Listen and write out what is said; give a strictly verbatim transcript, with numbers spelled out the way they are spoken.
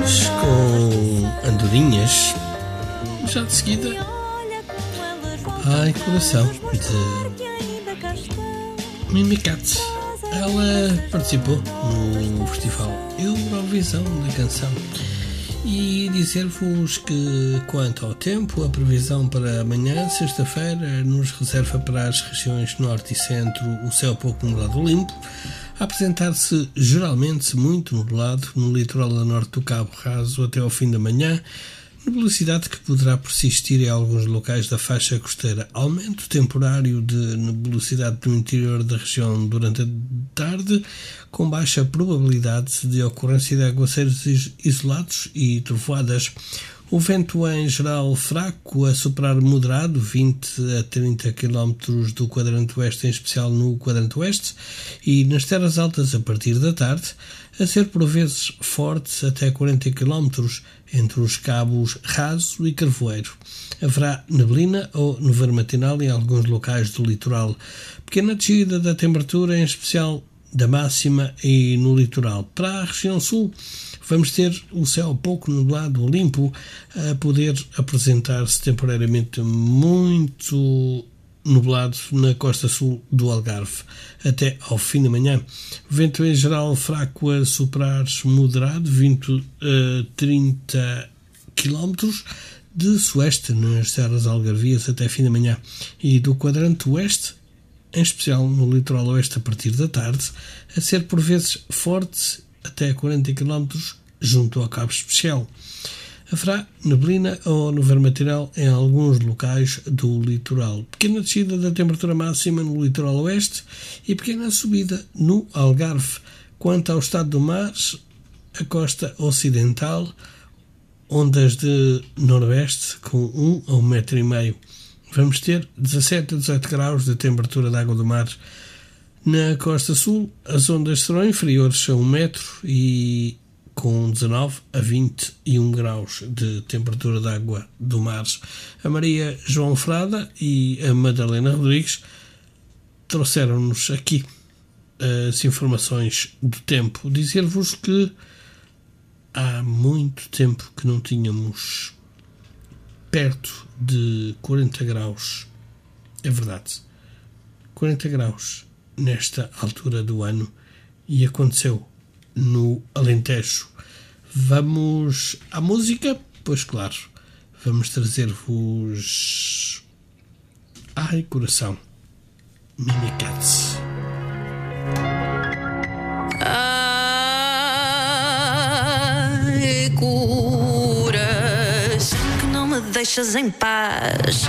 Com andorinhas. Já de seguida, Ai Coração, de Mimi Katz. Ela participou no festival Eurovisão da canção. E dizer-vos que, quanto ao tempo, a previsão para amanhã, sexta-feira, nos reserva para as regiões norte e centro o céu pouco nublado limpo, a apresentar-se geralmente muito nublado no litoral a norte do Cabo Raso até ao fim da manhã, nebulosidade que poderá persistir em alguns locais da faixa costeira. Aumento temporário de nebulosidade no interior da região durante a tarde, com baixa probabilidade de ocorrência de aguaceiros isolados e trovoadas. O vento em geral fraco a soprar moderado, vinte a trinta quilómetros do quadrante oeste, em especial no quadrante oeste, e nas terras altas a partir da tarde, a ser por vezes forte até quarenta quilómetros entre os cabos Raso e Carvoeiro. Haverá neblina ou nevoeiro matinal em alguns locais do litoral. Pequena descida da temperatura, em especial da máxima e no litoral. Para a região sul, vamos ter o céu pouco nublado ou limpo, a poder apresentar-se temporariamente muito nublado na costa sul do Algarve, até ao fim da manhã. Vento em geral fraco a soprar moderado, vinte a trinta quilómetros, de sueste nas serras algarvias até fim da manhã, e do quadrante oeste, em especial no litoral oeste a partir da tarde, a ser por vezes forte até quarenta quilómetros junto ao Cabo Especial. Haverá neblina ou nevoeiro matinal em alguns locais do litoral. Pequena descida da temperatura máxima no litoral oeste e pequena subida no Algarve. Quanto ao estado do mar, a costa ocidental, ondas de noroeste com um a um metro e meio. Vamos ter dezassete a dezoito graus de temperatura da água do mar. Na costa sul, as ondas serão inferiores a um metro e com dezanove a vinte e um graus de temperatura da água do mar. A Maria João Frada e a Madalena Rodrigues trouxeram-nos aqui as informações do tempo. Dizer-vos que há muito tempo que não tínhamos perto de quarenta graus. É verdade. quarenta graus nesta altura do ano, e aconteceu no Alentejo. Vamos à música? Pois claro, vamos trazer-vos Ai Coração, Mimi Katz. Ai, curas que não me deixas em paz.